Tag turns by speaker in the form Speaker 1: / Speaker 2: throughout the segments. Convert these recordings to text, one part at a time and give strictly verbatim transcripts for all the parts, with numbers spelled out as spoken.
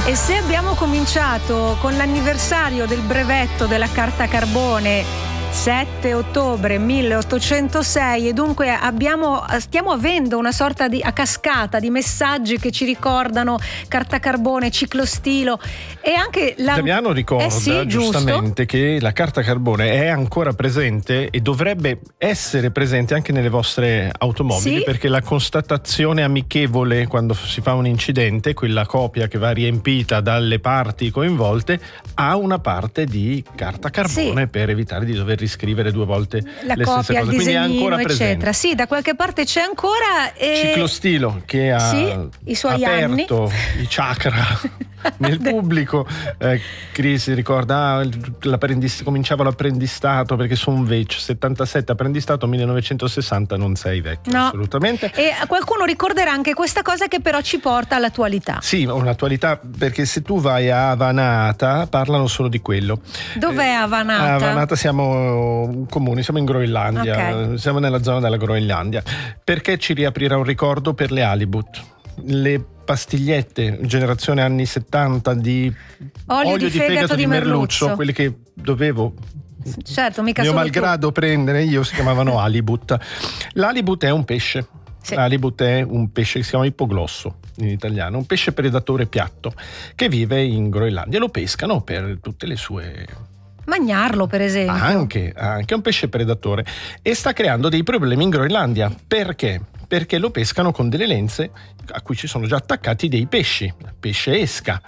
Speaker 1: E se abbiamo cominciato con l'anniversario del brevetto della carta carbone sette ottobre milleottocentosei e dunque abbiamo, stiamo avendo una sorta di a cascata di messaggi che ci ricordano carta carbone, ciclostilo e anche la...
Speaker 2: Damiano ricorda
Speaker 1: eh sì,
Speaker 2: giustamente che la carta carbone è ancora presente e dovrebbe essere presente anche nelle vostre automobili,
Speaker 1: sì,
Speaker 2: perché la constatazione amichevole quando si fa un incidente, quella copia che va riempita dalle parti coinvolte, ha una parte di carta carbone, sì, per evitare di dover riscrivere due volte
Speaker 1: la
Speaker 2: le
Speaker 1: copia,
Speaker 2: stesse cose,
Speaker 1: il
Speaker 2: quindi è ancora
Speaker 1: eccetera.
Speaker 2: presente.
Speaker 1: Sì, da qualche parte c'è ancora. E...
Speaker 2: Ciclostilo che ha
Speaker 1: sì, i suoi
Speaker 2: aperto
Speaker 1: anni.
Speaker 2: i chakra nel pubblico. eh, Chris si ricorda, ah, l'apprendist- cominciava l'apprendistato perché sono vecchio, settantasette apprendistato, millenovecentosessanta, non sei vecchio,
Speaker 1: no,
Speaker 2: assolutamente.
Speaker 1: E qualcuno ricorderà anche questa cosa che però ci porta all'attualità.
Speaker 2: Sì, un'attualità, perché se tu vai a Avanata parlano solo di quello.
Speaker 1: Dov'è Avanata?
Speaker 2: A Avanata siamo un comune, siamo in Groenlandia,
Speaker 1: okay,
Speaker 2: siamo nella zona della Groenlandia, perché ci riaprirà un ricordo per le halibut, le pastigliette generazione anni settanta di
Speaker 1: olio, olio di, di fegato, fegato di merluzzo, merluzzo,
Speaker 2: quelli che dovevo,
Speaker 1: certo, mica
Speaker 2: mio
Speaker 1: solo
Speaker 2: malgrado
Speaker 1: tu.
Speaker 2: prendere io, si chiamavano halibut. L'halibut è un pesce. Sì. L'halibut è un pesce che si chiama ippoglosso in italiano, un pesce predatore piatto che vive in Groenlandia. Lo pescano per tutte le sue...
Speaker 1: Magnarlo, per esempio.
Speaker 2: Anche, anche un pesce predatore, e sta creando dei problemi in Groenlandia. Perché? Perché lo pescano con delle lenze a cui ci sono già attaccati dei pesci, pesce esca.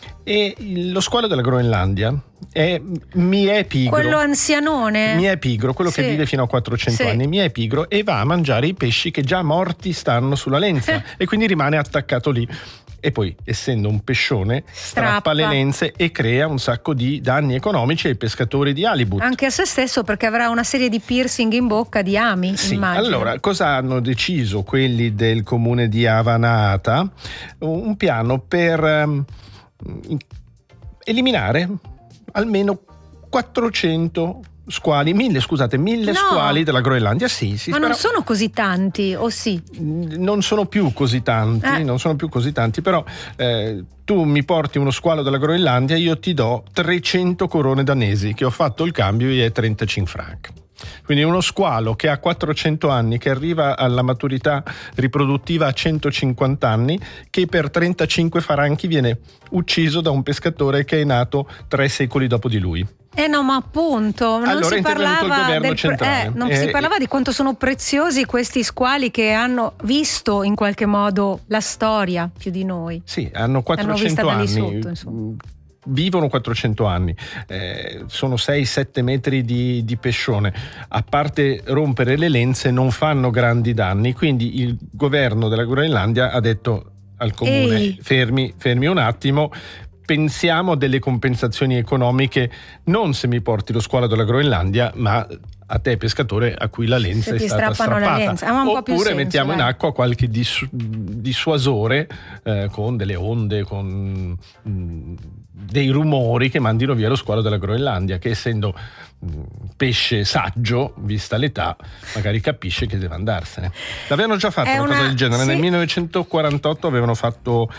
Speaker 2: E lo squalo della Groenlandia è mi è pigro.
Speaker 1: Quello anzianone?
Speaker 2: Mi è pigro, quello sì, che vive fino a quattrocento sì, anni, mi è pigro e va a mangiare i pesci che già morti stanno sulla lenza e quindi rimane attaccato lì. E poi, essendo un pescione, strappa, strappa le lenze e crea un sacco di danni economici ai pescatori di halibut.
Speaker 1: Anche a se stesso, perché avrà una serie di piercing in bocca, di ami,
Speaker 2: sì,
Speaker 1: immagino.
Speaker 2: Allora, cosa hanno deciso quelli del comune di Avanata? Un piano per um, eliminare almeno quattrocento squali, mille scusate, mille
Speaker 1: no,
Speaker 2: squali della Groenlandia. Sì, sì,
Speaker 1: ma
Speaker 2: però
Speaker 1: non sono così tanti, o sì?
Speaker 2: Non sono più così tanti, eh. non sono più così tanti, però eh, tu mi porti uno squalo dalla Groenlandia, io ti do trecento corone danesi, che ho fatto il cambio e è trentacinque franc. Quindi uno squalo che ha quattrocento anni, che arriva alla maturità riproduttiva a centocinquanta anni, che per trentacinque franchi viene ucciso da un pescatore che è nato tre secoli dopo di lui.
Speaker 1: Eh no, ma appunto, non
Speaker 2: allora
Speaker 1: si parlava del
Speaker 2: centrale.
Speaker 1: Eh, non
Speaker 2: eh,
Speaker 1: si parlava di quanto sono preziosi questi squali che hanno visto in qualche modo la storia più di noi.
Speaker 2: Sì, hanno quattrocento
Speaker 1: hanno
Speaker 2: anni.
Speaker 1: sotto, insomma.
Speaker 2: Vivono quattrocento anni, eh, sono sei sette metri di, di pescione, a parte rompere le lenze non fanno grandi danni, quindi il governo della Groenlandia ha detto al comune: Ehi. fermi, fermi un attimo, pensiamo a delle compensazioni economiche, non se mi porti lo squalo della Groenlandia, ma a te pescatore a cui la lenza è stata strappata,
Speaker 1: lenza. Ah, un po' più
Speaker 2: oppure
Speaker 1: senso,
Speaker 2: mettiamo
Speaker 1: dai.
Speaker 2: in acqua qualche dissu- dissuasore eh, con delle onde, con mh, dei rumori che mandino via lo squalo della Groenlandia, che essendo mh, pesce saggio, vista l'età, magari capisce che deve andarsene. L'avevano già fatto
Speaker 1: è
Speaker 2: una,
Speaker 1: una
Speaker 2: cosa del genere,
Speaker 1: sì.
Speaker 2: nel millenovecentoquarantotto avevano fatto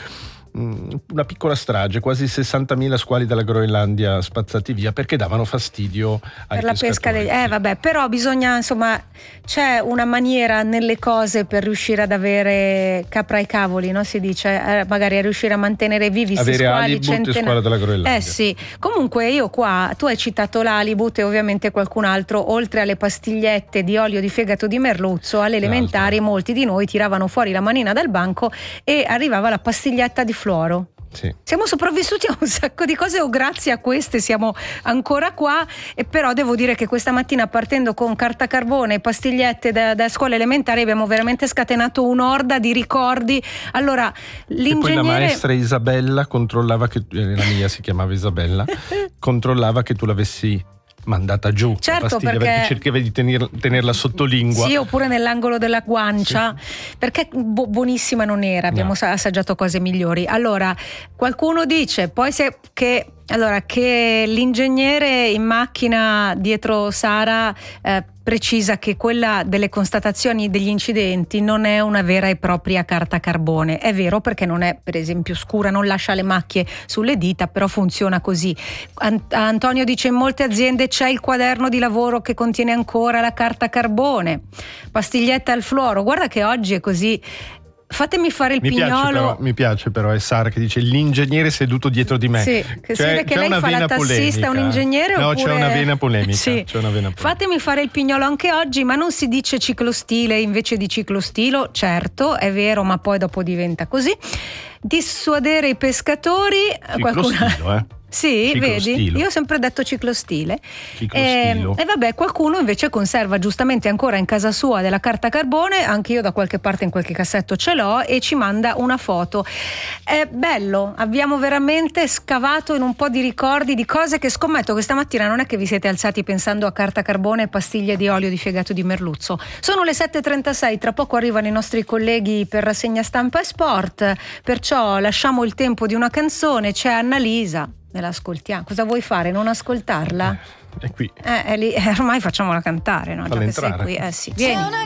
Speaker 2: una piccola strage, quasi sessantamila squali dalla Groenlandia spazzati via perché davano fastidio ai
Speaker 1: per la pesca degli... eh
Speaker 2: sì.
Speaker 1: vabbè, però bisogna, insomma, c'è una maniera nelle cose per riuscire ad avere capra ai cavoli, no? Si dice, eh, magari a riuscire a mantenere vivi questi squali
Speaker 2: halibut
Speaker 1: centena...
Speaker 2: e squalo della Groenlandia.
Speaker 1: Eh sì, comunque io qua, tu hai citato l'halibut e ovviamente qualcun altro, oltre alle pastigliette di olio di fegato di merluzzo, alle elementari
Speaker 2: L'altro.
Speaker 1: molti di noi tiravano fuori la manina dal banco e arrivava la pastiglietta di fluoro.
Speaker 2: Sì.
Speaker 1: Siamo sopravvissuti a un sacco di cose, o grazie a queste siamo ancora qua. E però devo dire che questa mattina, partendo con carta carbone e pastigliette da, da scuola elementare, abbiamo veramente scatenato un'orda di ricordi. Allora, l'ingegnere...
Speaker 2: E poi la maestra Isabella controllava che la mia si chiamava Isabella controllava che tu l'avessi mandata giù,
Speaker 1: certo,
Speaker 2: perché... perché cercavi di tener, tenerla sotto lingua,
Speaker 1: sì, oppure nell'angolo della guancia, sì. Perché bu- buonissima non era, abbiamo no. assaggiato cose migliori. Allora, qualcuno dice poi se, che Allora, che l'ingegnere in macchina dietro Sara eh, precisa che quella delle constatazioni degli incidenti non è una vera e propria carta carbone. È vero, perché non è, per esempio, scura, non lascia le macchie sulle dita, però funziona così. Ant- Antonio dice: in molte aziende c'è il quaderno di lavoro che contiene ancora la carta carbone. Pastiglietta al fluoro, guarda che oggi è così. Fatemi fare il
Speaker 2: mi
Speaker 1: pignolo.
Speaker 2: Piace però, mi piace però è Sara che dice l'ingegnere seduto dietro di me.
Speaker 1: Sì, che si vede che lei fa la tassista, è un ingegnere
Speaker 2: no,
Speaker 1: oppure...
Speaker 2: c'è una vena polemica.
Speaker 1: Sì.
Speaker 2: C'è una vena polemica.
Speaker 1: Fatemi fare il pignolo anche oggi, ma non si dice ciclostile invece di ciclostilo, certo, è vero, ma poi dopo diventa così. Dissuadere i pescatori.
Speaker 2: Ciclostilo,
Speaker 1: qualcuno...
Speaker 2: eh.
Speaker 1: Sì,
Speaker 2: Ciclostilo.
Speaker 1: vedi? Io ho sempre detto ciclostile.
Speaker 2: Ciclostilo.
Speaker 1: E, e vabbè, qualcuno invece conserva giustamente ancora in casa sua della carta carbone, anche io da qualche parte in qualche cassetto ce l'ho, e ci manda una foto. È bello, abbiamo veramente scavato in un po' di ricordi di cose che scommetto che stamattina non è che vi siete alzati pensando a carta carbone e pastiglie di olio di fegato di merluzzo. Sono le sette e trentasei, tra poco arrivano i nostri colleghi per rassegna stampa e sport, perciò lasciamo il tempo di una canzone. C'è Annalisa. Ne l'ascoltiamo. Cosa vuoi fare? Non ascoltarla?
Speaker 2: È qui.
Speaker 1: Eh, è lì. Eh, ormai facciamola cantare, no? Già che sei qui. Eh sì. Vieni.